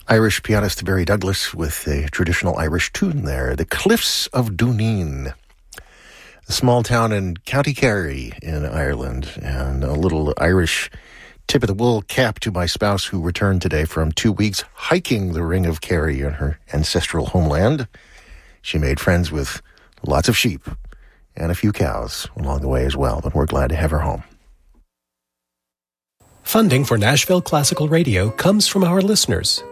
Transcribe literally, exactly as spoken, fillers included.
Irish pianist Barry Douglas with a traditional Irish tune there, The Cliffs of Dooneen. A small town in County Kerry in Ireland, and a little Irish tip of the wool cap to my spouse who returned today from two weeks hiking the Ring of Kerry in her ancestral homeland. She made friends with lots of sheep and a few cows along the way as well, but we're glad to have her home. Funding for Nashville Classical Radio comes from our listeners,